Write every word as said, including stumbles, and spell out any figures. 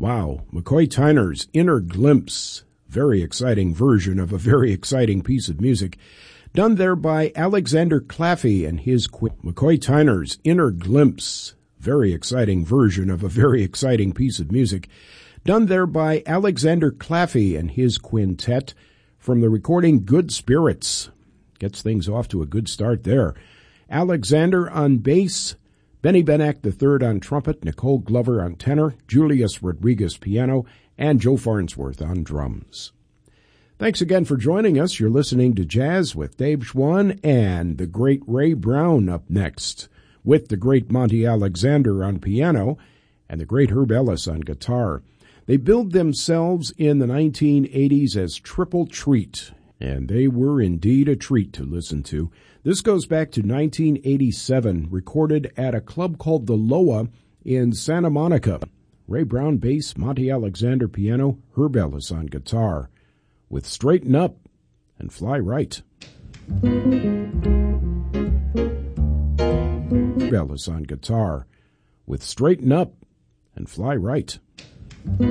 Wow, McCoy Tyner's Inner Glimpse. Very exciting version of a very exciting piece of music. Done there by Alexander Claffey and his quin- McCoy Tyner's Inner Glimpse. Very exciting version of a very exciting piece of music. Done there by Alexander Claffey and his quintet from the recording Good Spirits. Gets things off to a good start there. Alexander on bass, Benny Benak the third on trumpet, Nicole Glover on tenor, Julius Rodriguez piano, and Joe Farnsworth on drums. Thanks again for joining us. You're listening to Jazz with Dave Schwann and the great Ray Brown up next, with the great Monty Alexander on piano and the great Herb Ellis on guitar. They billed themselves in the nineteen eighties as Triple Treat, and they were indeed a treat to listen to. This goes back to nineteen eighty-seven, recorded at a club called the Loa in Santa Monica. Ray Brown bass, Monty Alexander piano, Herb Ellis on guitar, with Straighten Up and Fly Right. Herb Ellis on guitar, with Straighten Up and Fly Right.